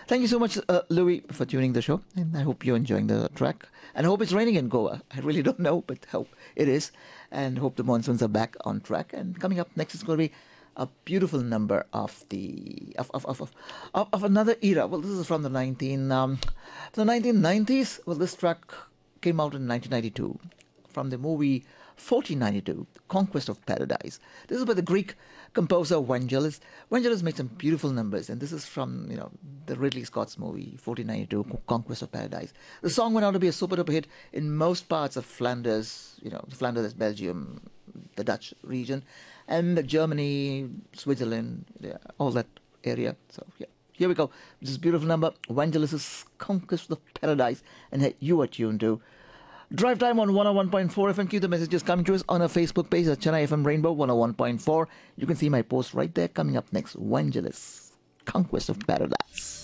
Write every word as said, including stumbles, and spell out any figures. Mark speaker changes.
Speaker 1: Thank you so much, uh, Louis, for tuning the show. And I hope you're enjoying the track. And I hope it's raining in Goa. I really don't know, but hope it is. And hope the monsoons are back on track. And coming up next is going to be a beautiful number of the of of, of, of, of of another era. Well, this is from the nineteen um, the nineteen nineties. Well, this track came out in nineteen ninety-two from the movie fourteen ninety-two, Conquest of Paradise. This is by the Greek composer Vangelis. Vangelis made some beautiful numbers, and this is from, you know, the Ridley Scott's movie fourteen ninety-two, Conquest of Paradise. The song went on to be a super duper hit in most parts of Flanders, you know, Flanders is Belgium, the Dutch region, and Germany, Switzerland, yeah, all that area. So, yeah. Here we go. This beautiful number, Vangelis' Conquest of Paradise, and hey, you are tuned to Drive Time on one oh one point four F M. Keep the messages coming to us on our Facebook page at Chennai F M Rainbow one oh one point four. You can see my post right there. Coming up next, Vangelis, Conquest of Paradise.